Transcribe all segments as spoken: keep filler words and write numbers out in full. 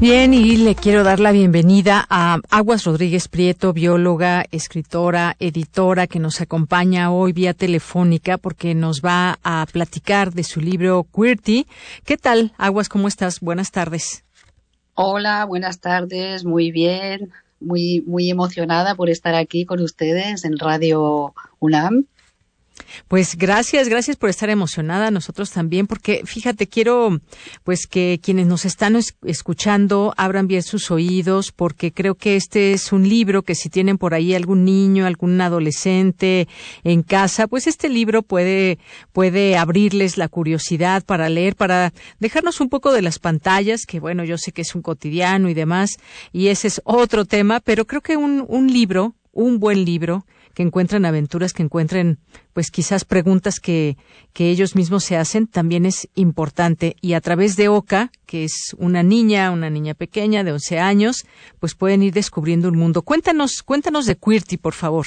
Bien, y le quiero dar la bienvenida a Aguas Rodríguez Prieto, bióloga, escritora, editora, que nos acompaña hoy vía telefónica porque nos va a platicar de su libro Queerty. ¿Qué tal, Aguas? ¿Cómo estás? Buenas tardes. Hola, buenas tardes, muy bien, muy, muy emocionada por estar aquí con ustedes en Radio UNAM. Pues gracias, gracias por estar emocionada, nosotros también, porque fíjate, quiero pues que quienes nos están es- escuchando abran bien sus oídos, porque creo que este es un libro que si tienen por ahí algún niño, algún adolescente en casa, pues este libro puede, puede abrirles la curiosidad para leer, para dejarnos un poco de las pantallas, que bueno, yo sé que es un cotidiano y demás, y ese es otro tema, pero creo que un, un libro, un buen libro, que encuentren aventuras, que encuentren, pues quizás preguntas que, que ellos mismos se hacen, también es importante. Y a través de Oka, que es una niña, una niña pequeña de once años, pues pueden ir descubriendo un mundo. Cuéntanos, cuéntanos de Queerty, por favor.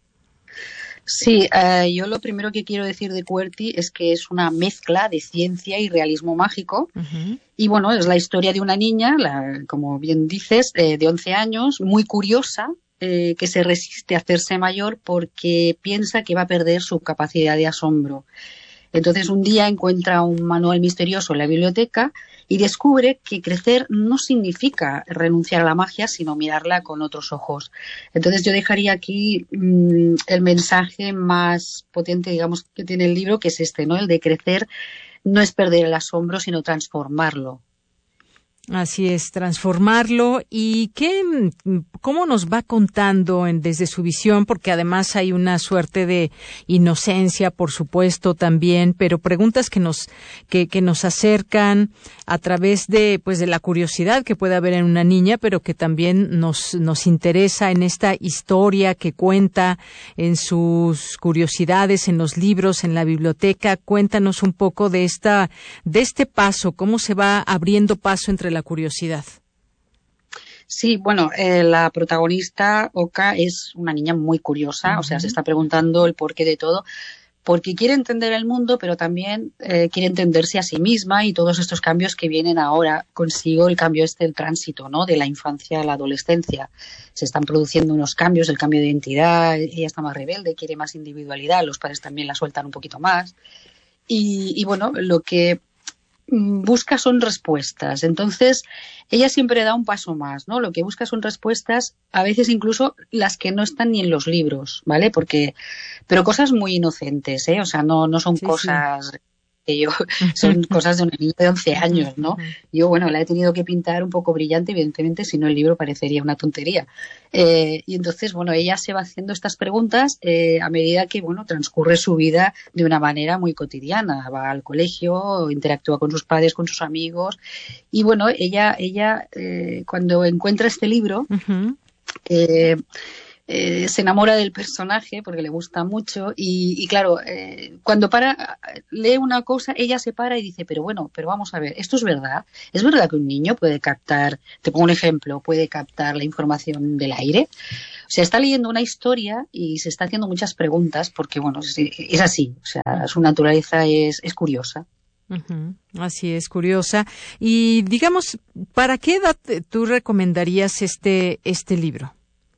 Sí, eh, yo lo primero que quiero decir de Queerty es que es una mezcla de ciencia y realismo mágico. Uh-huh. Y bueno, es la historia de una niña, la, como bien dices, eh, de once años, muy curiosa, eh, que se resiste a hacerse mayor porque piensa que va a perder su capacidad de asombro. Entonces un día encuentra un manual misterioso en la biblioteca y descubre que crecer no significa renunciar a la magia, sino mirarla con otros ojos. Entonces yo dejaría aquí mmm, el mensaje más potente, digamos, que tiene el libro, que es este, ¿no? El de crecer no es perder el asombro, sino transformarlo. Así es, transformarlo. ¿Y qué, cómo nos va contando en, desde su visión? Porque además hay una suerte de inocencia, por supuesto, también, pero preguntas que nos, que, que nos acercan a través de, pues, de la curiosidad que puede haber en una niña, pero que también nos, nos interesa en esta historia que cuenta, en sus curiosidades, en los libros, en la biblioteca. Cuéntanos un poco de esta, de este paso, cómo se va abriendo paso entre la curiosidad. Sí, bueno, eh, la protagonista, Oka, es una niña muy curiosa, uh-huh. O sea, se está preguntando el porqué de todo, porque quiere entender el mundo, pero también eh, quiere entenderse a sí misma y todos estos cambios que vienen ahora consigo, el cambio este del tránsito, ¿no? De la infancia a la adolescencia. Se están produciendo unos cambios, el cambio de identidad, ella está más rebelde, quiere más individualidad, los padres también la sueltan un poquito más. Y, y bueno, lo que busca son respuestas. Entonces, ella siempre da un paso más, ¿no? Lo que busca son respuestas, a veces incluso las que no están ni en los libros, ¿vale? Porque, pero cosas muy inocentes, ¿eh? O sea, no, no son sí, cosas sí. que yo, son cosas de un niño de once años, ¿no? Yo, bueno, la he tenido que pintar un poco brillante, evidentemente, si no el libro parecería una tontería. Eh, y entonces, bueno, ella se va haciendo estas preguntas eh, a medida que, bueno, transcurre su vida de una manera muy cotidiana. Va al colegio, interactúa con sus padres, con sus amigos. Y, bueno, ella, ella eh, cuando encuentra este libro, uh-huh. eh, Eh, se enamora del personaje porque le gusta mucho y, y claro, eh, cuando para lee una cosa, ella se para y dice, pero bueno, pero vamos a ver, ¿esto es verdad? ¿Es verdad que un niño puede captar, te pongo un ejemplo, puede captar la información del aire? O sea, está leyendo una historia y se está haciendo muchas preguntas porque, bueno, es, es así, o sea, su naturaleza es, es curiosa. Uh-huh. Así es, curiosa. Y digamos, ¿para qué edad tú recomendarías este, este libro?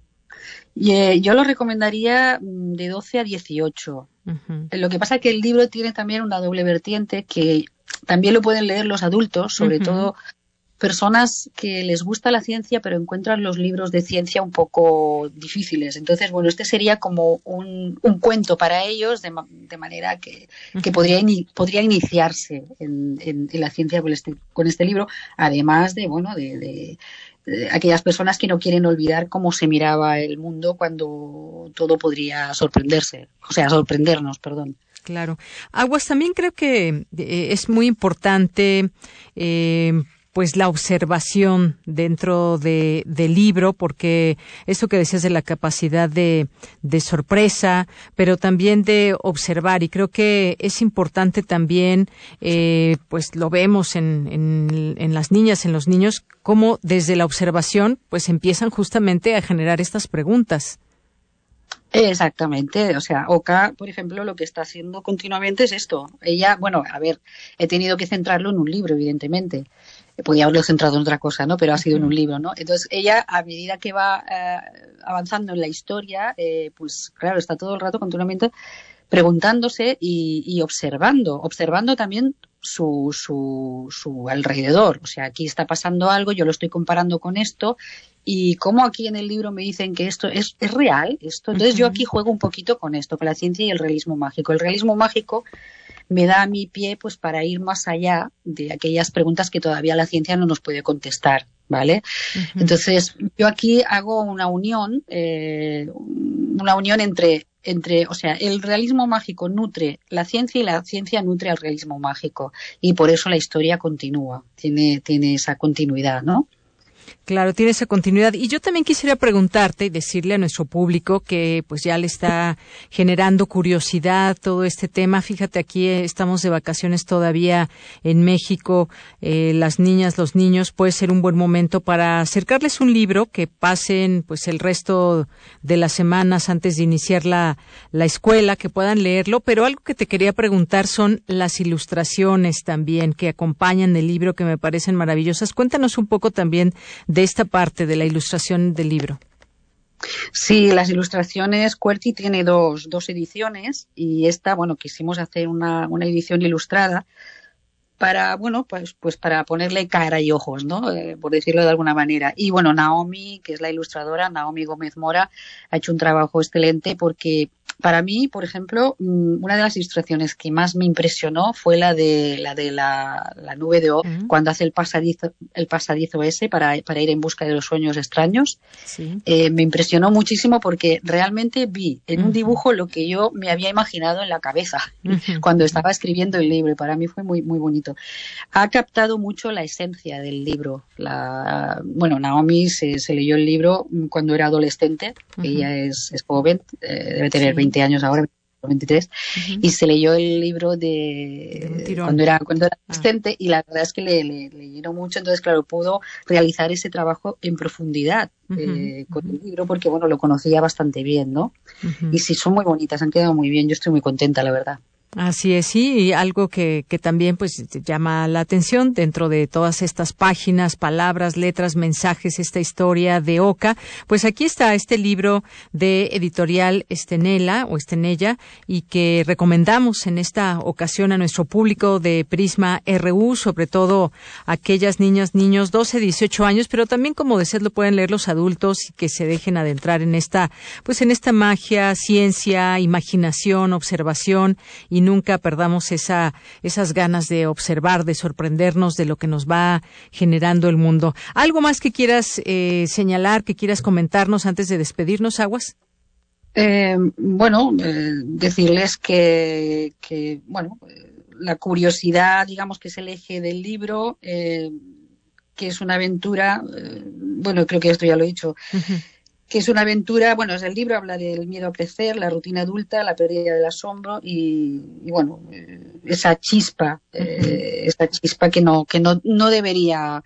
Y, eh, yo lo recomendaría de doce a dieciocho. Uh-huh. Lo que pasa es que el libro tiene también una doble vertiente que también lo pueden leer los adultos, sobre uh-huh. todo personas que les gusta la ciencia pero encuentran los libros de ciencia un poco difíciles. Entonces, bueno, este sería como un, un cuento para ellos de, de manera que, uh-huh. que podría, in, podría iniciarse en, en, en la ciencia con este, con este libro, además de, bueno, de... de aquellas personas que no quieren olvidar cómo se miraba el mundo cuando todo podría sorprenderse, o sea, sorprendernos, perdón. Claro. Aguas, también creo que eh, es muy importante eh, pues la observación dentro de, del libro, porque esto que decías de la capacidad de, de sorpresa, pero también de observar, y creo que es importante también, eh, pues lo vemos en, en, en las niñas, en los niños, cómo desde la observación pues empiezan justamente a generar estas preguntas. Exactamente, o sea, Oka, por ejemplo, lo que está haciendo continuamente es esto. Ella, bueno, a ver, he tenido que centrarlo en un libro, evidentemente. podía haberlo centrado en otra cosa, ¿no? Pero ha sido en un libro, ¿no? Entonces ella, a medida que va eh, avanzando en la historia, eh, pues claro, está todo el rato continuamente preguntándose y, y observando, observando también su, su, su alrededor. O sea, aquí está pasando algo, yo lo estoy comparando con esto, y como aquí en el libro me dicen que esto es, es real, esto. Entonces uh-huh. yo aquí juego un poquito con esto, con la ciencia y el realismo mágico. El realismo mágico me da a mi pie pues para ir más allá de aquellas preguntas que todavía la ciencia no nos puede contestar, ¿vale? Uh-huh. Entonces yo aquí hago una unión, eh, una unión entre entre, o sea, el realismo mágico nutre la ciencia y la ciencia nutre al realismo mágico, y por eso la historia continúa, tiene, tiene esa continuidad, ¿no? Claro, tiene esa continuidad. Y yo también quisiera preguntarte y decirle a nuestro público que pues ya le está generando curiosidad todo este tema. Fíjate, aquí eh, estamos de vacaciones todavía en México. Eh, las niñas, los niños, puede ser un buen momento para acercarles un libro, que pasen pues el resto de las semanas antes de iniciar la, la escuela, que puedan leerlo. Pero algo que te quería preguntar son las ilustraciones también que acompañan el libro, que me parecen maravillosas. Cuéntanos un poco también de esta parte de la ilustración del libro. Sí, las ilustraciones, QWERTY tiene dos, dos ediciones, y esta, bueno, quisimos hacer una, una edición ilustrada para, bueno, pues, pues para ponerle cara y ojos, ¿no? Eh, por decirlo de alguna manera. Y bueno, Naomi, que es la ilustradora, Naomi Gómez Mora, ha hecho un trabajo excelente, porque para mí, por ejemplo, una de las ilustraciones que más me impresionó fue la de la de la, la nube de O, uh-huh. cuando hace el pasadizo, el pasadizo ese para, para ir en busca de los sueños extraños. Sí. Eh, me impresionó muchísimo, porque realmente vi en uh-huh. un dibujo lo que yo me había imaginado en la cabeza uh-huh. cuando estaba escribiendo el libro, y para mí fue muy, muy bonito. Ha captado mucho la esencia del libro. La, bueno, Naomi se, se leyó el libro cuando era adolescente, uh-huh. ella es, es joven, eh, debe tener sí. veinte años ahora, veintitrés, uh-huh. y se leyó el libro de, de cuando era cuando era adolescente, ah. y la verdad es que le, le, le llenó mucho. Entonces, claro, pudo realizar ese trabajo en profundidad uh-huh. eh, con uh-huh. el libro, porque, bueno, lo conocía bastante bien, ¿no? Uh-huh. Y sí, son muy bonitas, han quedado muy bien, yo estoy muy contenta, la verdad. Así es, sí, y algo que, que también pues llama la atención dentro de todas estas páginas, palabras, letras, mensajes, esta historia de Oca, pues aquí está este libro de editorial Estenella o Estenella, y que recomendamos en esta ocasión a nuestro público de Prisma R U, sobre todo aquellas niñas, niños, doce, dieciocho años, pero también, como decías, lo pueden leer los adultos, y que se dejen adentrar en esta, pues en esta magia, ciencia, imaginación, observación, y nunca perdamos esa, esas ganas de observar, de sorprendernos de lo que nos va generando el mundo. ¿Algo más que quieras eh, señalar, que quieras comentarnos antes de despedirnos, Aguas? Eh, bueno, eh, decirles que, que, bueno, la curiosidad, digamos, que es el eje del libro, eh, que es una aventura, eh, bueno, creo que esto ya lo he dicho, uh-huh. que es una aventura, bueno, es el libro, habla del miedo a crecer, la rutina adulta, la pérdida del asombro y, y bueno, esa chispa, eh, esa chispa que no, que no, no debería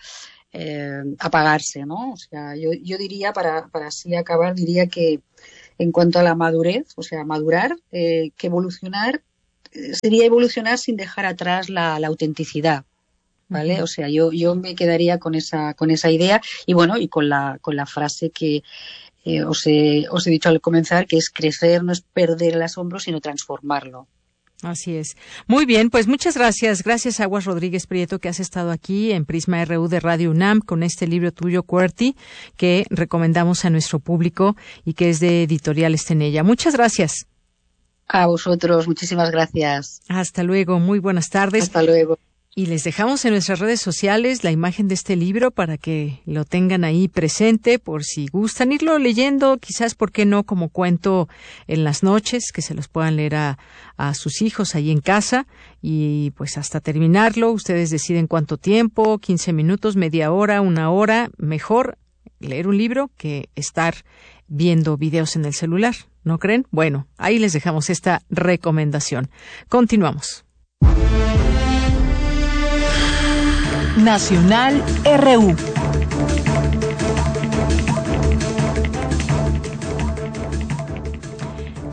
eh, apagarse, ¿no? O sea, yo, yo diría, para, para así acabar, diría que en cuanto a la madurez, o sea, madurar, eh, que evolucionar, eh, sería evolucionar sin dejar atrás la, la autenticidad. ¿Vale? Uh-huh. O sea, yo, yo me quedaría con esa, con esa idea, y bueno, y con la, con la frase que eh, os he, os he dicho al comenzar, que es: crecer no es perder el asombro, sino transformarlo. Así es. Muy bien, pues muchas gracias. Gracias, Aguas Rodríguez Prieto, que has estado aquí en Prisma R U de Radio UNAM con este libro tuyo, QWERTY, que recomendamos a nuestro público y que es de editorial Estenella. Muchas gracias. A vosotros, muchísimas gracias. Hasta luego, muy buenas tardes. Hasta luego. Y les dejamos en nuestras redes sociales la imagen de este libro para que lo tengan ahí presente por si gustan irlo leyendo, quizás, ¿por qué no?, como cuento en las noches, que se los puedan leer a, a sus hijos ahí en casa, y pues hasta terminarlo. Ustedes deciden cuánto tiempo, quince minutos, media hora, una hora. Mejor leer un libro que estar viendo videos en el celular, ¿no creen? Bueno, ahí les dejamos esta recomendación. Continuamos. Nacional R U.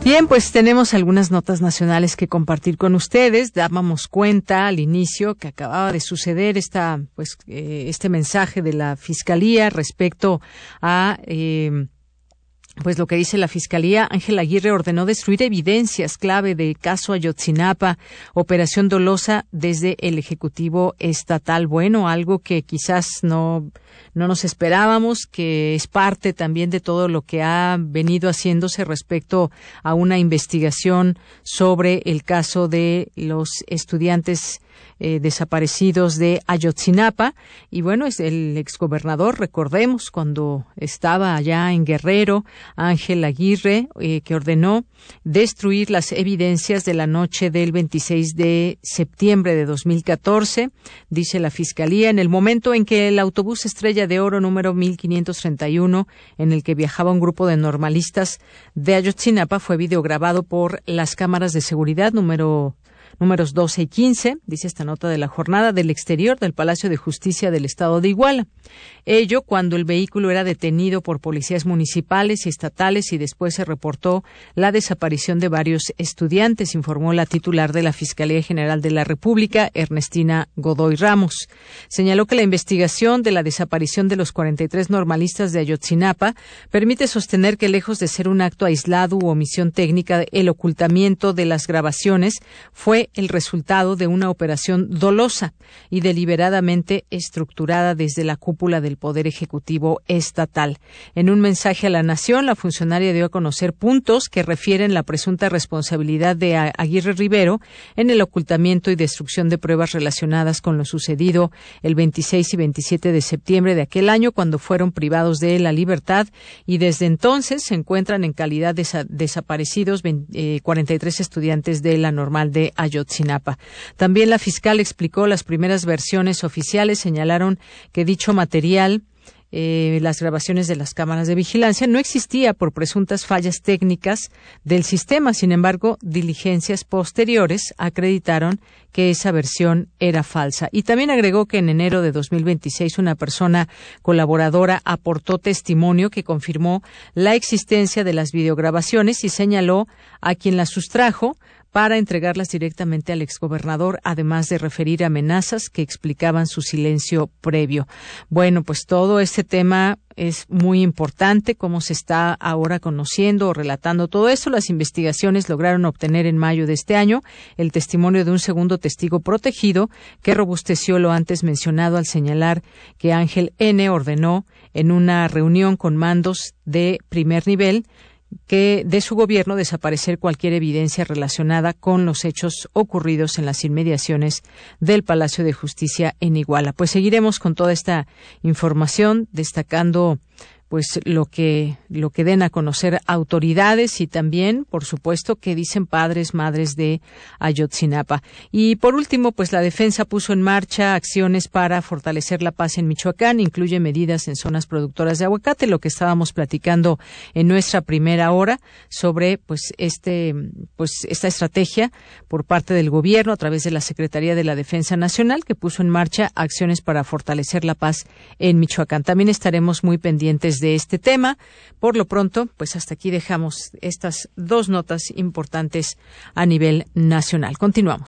Bien, pues tenemos algunas notas nacionales que compartir con ustedes. Dábamos cuenta al inicio que acababa de suceder esta, pues, eh, este mensaje de la Fiscalía respecto a eh, Pues lo que dice la Fiscalía. Ángel Aguirre ordenó destruir evidencias clave de caso Ayotzinapa, operación dolosa desde el Ejecutivo Estatal. Bueno, algo que quizás no, no nos esperábamos, que es parte también de todo lo que ha venido haciéndose respecto a una investigación sobre el caso de los estudiantes Eh, desaparecidos de Ayotzinapa. Y bueno, es el exgobernador, recordemos, cuando estaba allá en Guerrero, Ángel Aguirre, eh, que ordenó destruir las evidencias de la noche del veintiséis de septiembre de dos mil catorce, dice la Fiscalía, en el momento en que el autobús Estrella de Oro número mil quinientos treinta y uno, en el que viajaba un grupo de normalistas de Ayotzinapa, fue videograbado por las cámaras de seguridad número números doce y quince, dice esta nota de la jornada, del exterior del Palacio de Justicia del Estado de Iguala. Ello cuando el vehículo era detenido por policías municipales y estatales y después se reportó la desaparición de varios estudiantes, informó la titular de la Fiscalía General de la República, Ernestina Godoy Ramos. Señaló que la investigación de la desaparición de los cuarenta y tres normalistas de Ayotzinapa permite sostener que, lejos de ser un acto aislado u omisión técnica, el ocultamiento de las grabaciones fue el resultado de una operación dolosa y deliberadamente estructurada desde la cúpula del Poder Ejecutivo Estatal. En un mensaje a la Nación, la funcionaria dio a conocer puntos que refieren la presunta responsabilidad de Aguirre Rivero en el ocultamiento y destrucción de pruebas relacionadas con lo sucedido el veintiséis y veintisiete de septiembre de aquel año, cuando fueron privados de la libertad, y desde entonces se encuentran en calidad de desa- desaparecidos eh, cuarenta y tres estudiantes de la Normal de Ayotzinapa. También la fiscal explicó las primeras versiones oficiales, señalaron que dicho material, eh, las grabaciones de las cámaras de vigilancia, no existía por presuntas fallas técnicas del sistema. Sin embargo, diligencias posteriores acreditaron que esa versión era falsa. Y también agregó que en enero de dos mil veintiséis una persona colaboradora aportó testimonio que confirmó la existencia de las videograbaciones y señaló a quien las sustrajo para entregarlas directamente al exgobernador, además de referir amenazas que explicaban su silencio previo. Bueno, pues todo este tema es muy importante, cómo se está ahora conociendo o relatando todo esto. Las investigaciones lograron obtener en mayo de este año el testimonio de un segundo testigo protegido que robusteció lo antes mencionado al señalar que Ángel N. ordenó en una reunión con mandos de primer nivel que de su gobierno desaparecer cualquier evidencia relacionada con los hechos ocurridos en las inmediaciones del Palacio de Justicia en Iguala. Pues seguiremos con toda esta información, destacando pues lo que lo que den a conocer autoridades y también, por supuesto, que dicen padres, madres de Ayotzinapa. Y por último, pues la defensa puso en marcha acciones para fortalecer la paz en Michoacán, incluye medidas en zonas productoras de aguacate, lo que estábamos platicando en nuestra primera hora sobre pues este pues esta estrategia por parte del gobierno a través de la Secretaría de la Defensa Nacional, que puso en marcha acciones para fortalecer la paz en Michoacán. También estaremos muy pendientes de este tema. Por lo pronto, pues hasta aquí dejamos estas dos notas importantes a nivel nacional. Continuamos.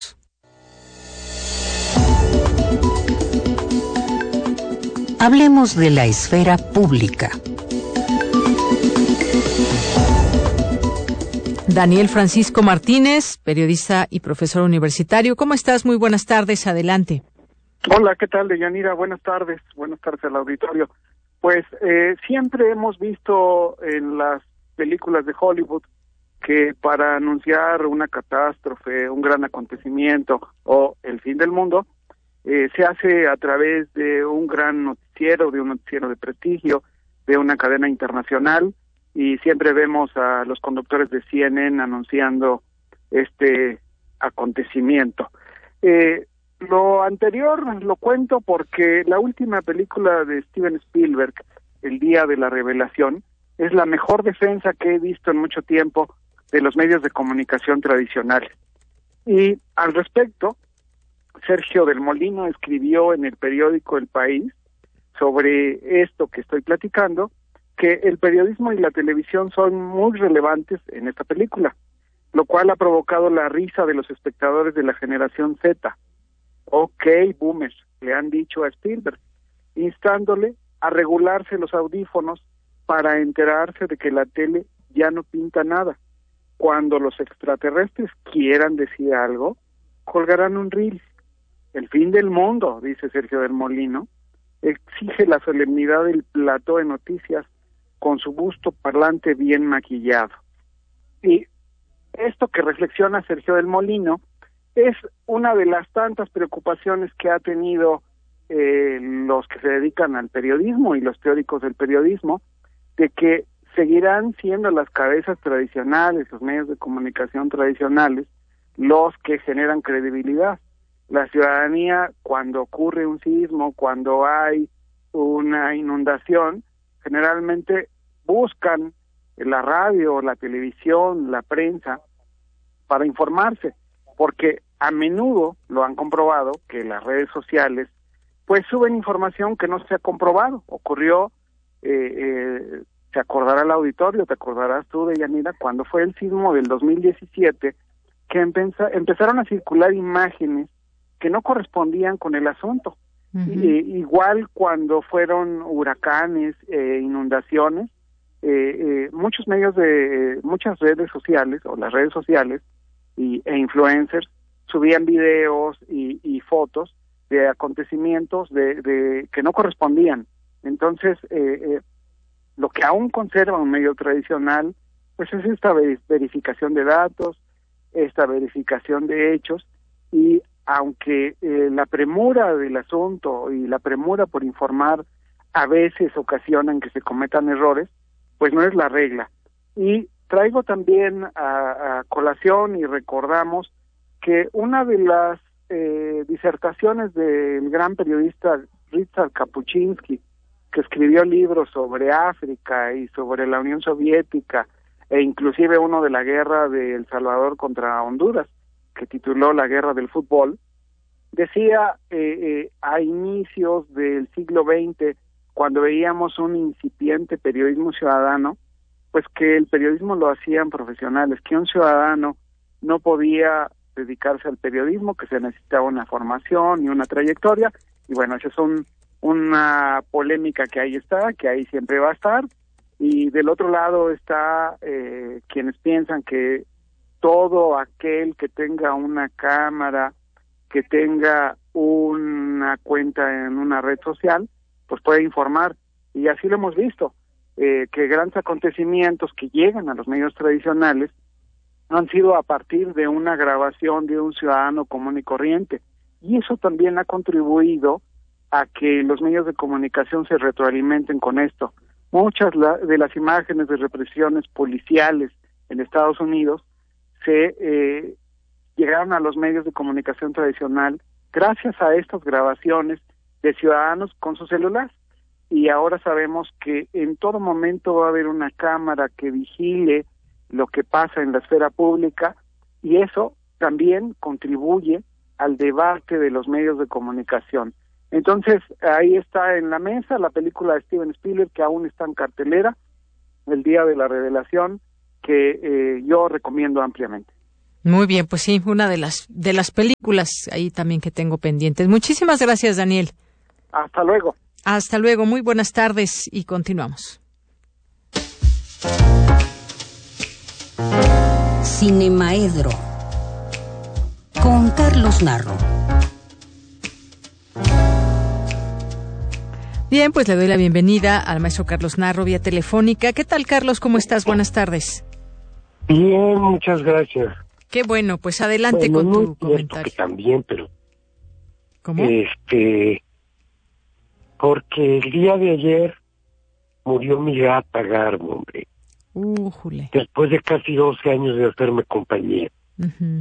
Hablemos de la esfera pública. Daniel Francisco Martínez, periodista y profesor universitario. ¿Cómo estás? Muy buenas tardes. Adelante. Hola, ¿qué tal, Deyanira? Buenas tardes. Buenas tardes al auditorio. Pues eh, siempre hemos visto en las películas de Hollywood que para anunciar una catástrofe, un gran acontecimiento o el fin del mundo, eh, se hace a través de un gran noticiero, de un noticiero de prestigio, de una cadena internacional, y siempre vemos a los conductores de C N N anunciando este acontecimiento. Eh, Lo anterior lo cuento porque la última película de Steven Spielberg, El Día de la Revelación, es la mejor defensa que he visto en mucho tiempo de los medios de comunicación tradicionales. Y al respecto, Sergio del Molino escribió en el periódico El País sobre esto que estoy platicando, que el periodismo y la televisión son muy relevantes en esta película, lo cual ha provocado la risa de los espectadores de la generación Z. Ok, boomers, le han dicho a Spielberg, instándole a regularse los audífonos para enterarse de que la tele ya no pinta nada. Cuando los extraterrestres quieran decir algo, colgarán un reel. El fin del mundo, dice Sergio del Molino, exige la solemnidad del plató de noticias con su busto parlante bien maquillado. Y esto que reflexiona Sergio del Molino es una de las tantas preocupaciones que ha tenido eh, los que se dedican al periodismo y los teóricos del periodismo, de que seguirán siendo las cabezas tradicionales, los medios de comunicación tradicionales, los que generan credibilidad. La ciudadanía, cuando ocurre un sismo, cuando hay una inundación, generalmente buscan la radio, la televisión, la prensa para informarse, porque a menudo lo han comprobado que las redes sociales pues suben información que no se ha comprobado. Ocurrió, eh, eh, te acordará el auditorio, te acordarás tú, Deyanira, cuando fue el sismo del dos mil diecisiete, que empeza, empezaron a circular imágenes que no correspondían con el asunto. Uh-huh. Y, igual cuando fueron huracanes, eh, inundaciones, eh, eh, muchos medios de, eh, muchas redes sociales, o las redes sociales, y, e influencers, subían videos y, y fotos de acontecimientos de, de que no correspondían. Entonces, eh, eh, lo que aún conserva un medio tradicional, pues es esta verificación de datos, esta verificación de hechos, y aunque eh, la premura del asunto y la premura por informar a veces ocasionan que se cometan errores, pues no es la regla. Y traigo también a, a colación y recordamos que una de las eh, disertaciones del gran periodista Richard Kapuscinski, que escribió libros sobre África y sobre la Unión Soviética, e inclusive uno de la guerra de El Salvador contra Honduras, que tituló La Guerra del Fútbol, decía eh, eh, a inicios del siglo veinte, cuando veíamos un incipiente periodismo ciudadano, pues que el periodismo lo hacían profesionales, que un ciudadano no podía dedicarse al periodismo, que se necesitaba una formación y una trayectoria, y bueno, esa es un, una polémica que ahí está, que ahí siempre va a estar, y del otro lado está eh, quienes piensan que todo aquel que tenga una cámara, que tenga una cuenta en una red social, pues puede informar, y así lo hemos visto, eh, que grandes acontecimientos que llegan a los medios tradicionales han sido a partir de una grabación de un ciudadano común y corriente, y eso también ha contribuido a que los medios de comunicación se retroalimenten con esto. Muchas de las imágenes de represiones policiales en Estados Unidos se eh, llegaron a los medios de comunicación tradicional gracias a estas grabaciones de ciudadanos con su celular, y ahora sabemos que en todo momento va a haber una cámara que vigile lo que pasa en la esfera pública, y eso también contribuye al debate de los medios de comunicación. Entonces, ahí está en la mesa la película de Steven Spielberg, que aún está en cartelera, El Día de la Revelación, que eh, yo recomiendo ampliamente. Muy bien, pues sí, una de las de las películas ahí también que tengo pendientes. Muchísimas gracias, Daniel. Hasta luego. Hasta luego, muy buenas tardes y continuamos. Cinemaedro con Carlos Narro. Bien, pues le doy la bienvenida al maestro Carlos Narro vía telefónica. ¿Qué tal, Carlos? ¿Cómo estás? Buenas tardes. Bien, muchas gracias. Qué bueno, pues adelante bueno, con no tu comentario. Que también, pero ¿Cómo? Este, porque el día de ayer murió mi gata Garbo, hombre. Uh, jule. Después de casi doce años de hacerme compañía. Uh-huh.